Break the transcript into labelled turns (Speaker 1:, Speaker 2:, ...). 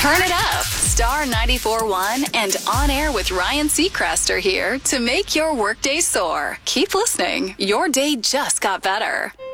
Speaker 1: Turn it up. Star 94.1 and On Air with Ryan Seacrest are here to make your workday soar. Keep listening. Your day just got better.